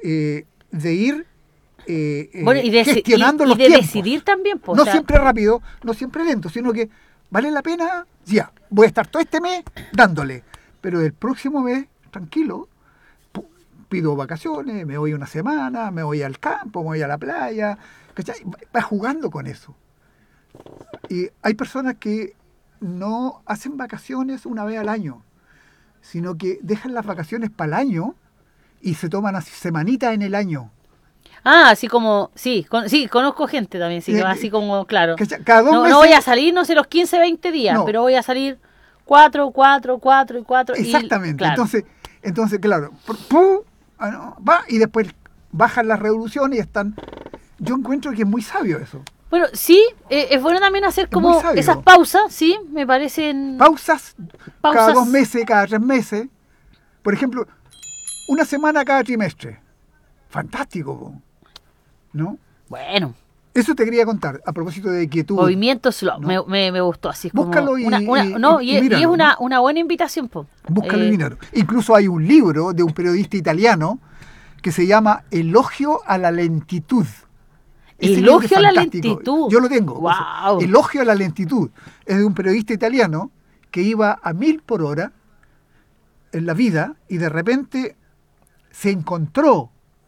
de ir bueno, gestionando los de tiempos. decidir también. Pues, No siempre rápido, no siempre lento, sino que vale la pena, ya, voy a estar todo este mes dándole, pero el próximo mes, tranquilo, pido vacaciones, me voy una semana, me voy al campo, me voy a la playa, ¿cachai? Va jugando con eso. Y hay personas que no hacen vacaciones una vez al año, sino que dejan las vacaciones para el año y se toman así semanitas en el año. Ah, así como, sí, conozco gente también, sí, que va así como, claro. Cada 2 meses. No voy a salir, no sé, los 15, 20 días, pero voy a salir 4 y 4. Exactamente, y, claro. entonces, claro, va y después bajan las revoluciones y están... Yo encuentro que es muy sabio eso. Bueno, sí, es bueno también hacer como esas pausas, sí, me parecen... Pausas cada 2 meses, cada 3 meses. Por ejemplo, una semana cada trimestre. Fantástico, ¿no? Bueno. Eso te quería contar, a propósito de quietud. Movimiento slow, ¿no? me gustó, así es búscalo como... y es una buena invitación, po. Búscalo y míralo. Incluso hay un libro de un periodista italiano que se llama Elogio a la lentitud. Elogio a la lentitud. Yo lo tengo. Wow. Elogio a la lentitud. Es de un periodista italiano que iba a 1000 por hora en la vida y de repente se encontró,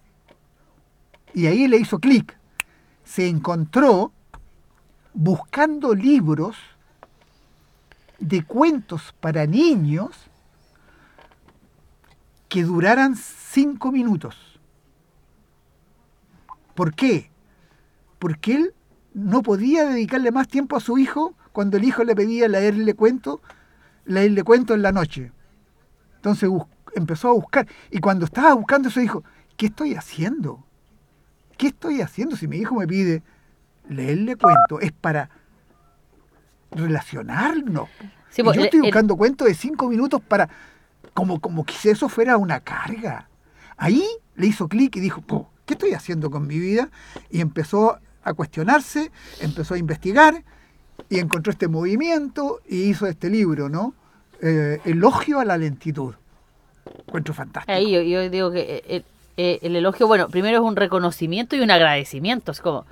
y ahí le hizo clic, se encontró buscando libros de cuentos para niños que duraran 5 minutos. ¿Por qué? Porque él no podía dedicarle más tiempo a su hijo cuando el hijo le pedía leerle cuentos en la noche. Entonces empezó a buscar, y cuando estaba buscando eso dijo, ¿qué estoy haciendo? ¿Qué estoy haciendo si mi hijo me pide leerle cuentos? Es para relacionarnos. Sí, yo estoy buscando cuentos de 5 minutos para, como que si eso fuera una carga. Ahí le hizo clic y dijo, ¿qué estoy haciendo con mi vida? Y empezó a cuestionarse, empezó a investigar y encontró este movimiento y hizo este libro, ¿no? Elogio a la lentitud. Encuentro fantástico. Ahí yo digo que el elogio, bueno, primero es un reconocimiento y un agradecimiento. Es como,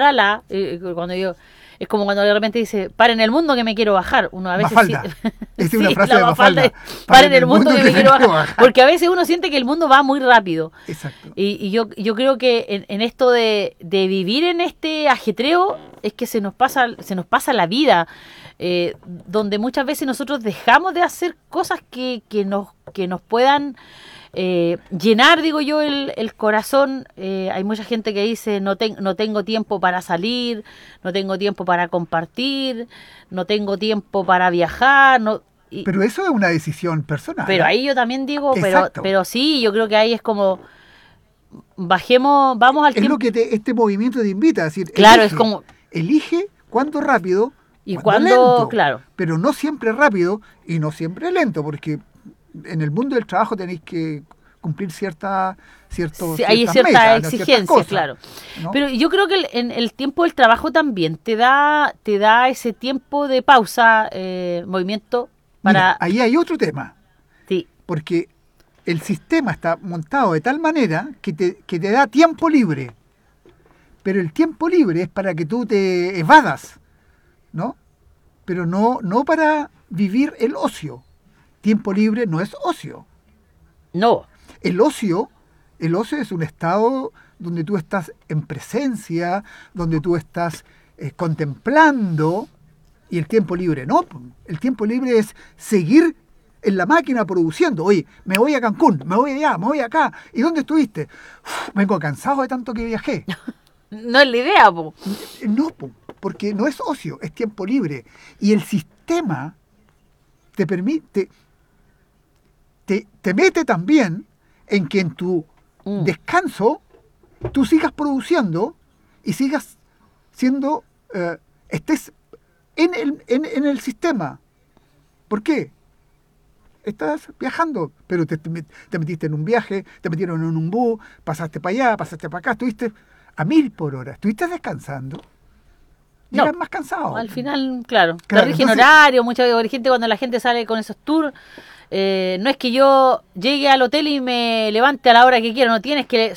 es como cuando de repente dice, paren el mundo que me quiero bajar. Uno a veces Mafalda. Es una frase de Mafalda. Paren el mundo que me quiero bajar. Porque a veces uno siente que el mundo va muy rápido. Exacto. Y yo creo que en esto de vivir en este ajetreo es que se nos pasa la vida, donde muchas veces nosotros dejamos de hacer cosas que nos puedan llenar, digo yo, el corazón. Hay mucha gente que dice no tengo tiempo para salir, no tengo tiempo para compartir, no tengo tiempo para viajar, pero eso es una decisión personal. Pero ahí yo también digo, pero sí, yo creo que ahí es como vamos al tiempo. Es lo que este movimiento te invita a decir, claro, es como elige cuándo rápido y cuándo lento, claro, pero no siempre rápido y no siempre lento, porque en el mundo del trabajo tenéis que cumplir ciertas hay cierta metas, exigencia, cosas, claro, ¿no? Pero yo creo que en el tiempo del trabajo también te da ese tiempo de pausa, movimiento para... Mira, ahí hay otro tema, sí, porque el sistema está montado de tal manera que te da tiempo libre, pero el tiempo libre es para que tú te evadas, ¿no? Pero no para vivir el ocio. Tiempo libre no es ocio. No. El ocio es un estado donde tú estás en presencia, donde tú estás contemplando, y el tiempo libre no. El tiempo libre es seguir en la máquina produciendo. Oye, me voy a Cancún, me voy allá, me voy acá. ¿Y dónde estuviste? Vengo cansado de tanto que viajé. No es la idea, po. No, porque no es ocio, es tiempo libre. Y el sistema te permite, te mete también en que en tu descanso tú sigas produciendo y sigas siendo, estés en el sistema. ¿Por qué? Estás viajando, pero te metiste en un viaje, te metieron en un bus, pasaste para allá, pasaste para acá, estuviste a 1000 por hora, estuviste descansando. Llegas más cansado. Al final, claro, te rigen horario, mucha gente cuando la gente sale con esos tours, no es que yo llegue al hotel y me levante a la hora que quiero, no tienes que